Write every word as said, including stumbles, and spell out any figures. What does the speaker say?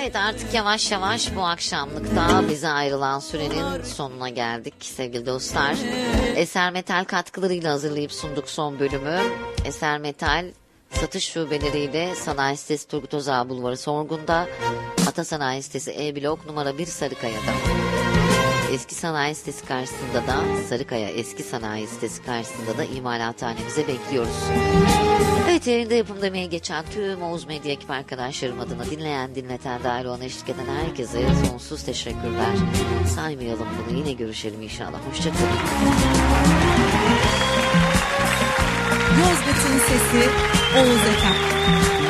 Evet, artık yavaş yavaş bu akşamlıkta bize ayrılan sürenin sonuna geldik sevgili dostlar. Eser Metal katkılarıyla hazırlayıp sunduk son bölümü. Eser Metal satış şubeleriyle Sanayi Sitesi Turgut Özal Bulvarı Sorgun'da, Ata Sanayi Sitesi E Blok numara bir Sarıkaya'da. Eski Sanayi Sitesi karşısında da Sarıkaya Eski Sanayi Sitesi karşısında da imalathanemize bekliyoruz. Evet, yerinde yapımda emeği geçen tüm Oğuz Medya ekip arkadaşlarım adına, dinleyen dinleten dahil olan, eşlik eden herkese sonsuz teşekkürler. Saymayalım bunu, yine görüşelim inşallah. Hoşçakalın. Yozgat'ın sesi Oğuz Efem.